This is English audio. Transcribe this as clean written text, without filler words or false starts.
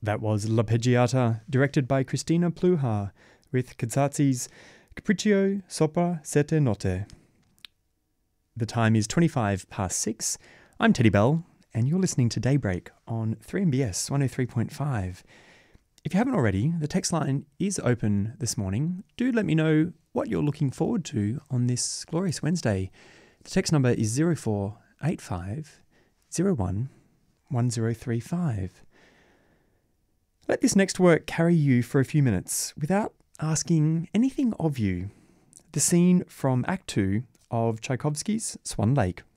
That was L'Arpeggiata, directed by Cristina Pluhar, with Casazzi's Capriccio sopra sette note. The time is 6:25. I'm Teddy Bell, and you're listening to Daybreak on 3MBS 103.5. If you haven't already, the text line is open this morning. Do let me know what you're looking forward to on this glorious Wednesday. The text number is 0485 01 1035. Let this next work carry you for a few minutes without asking anything of you. The scene from Act 2 of Tchaikovsky's Swan Lake.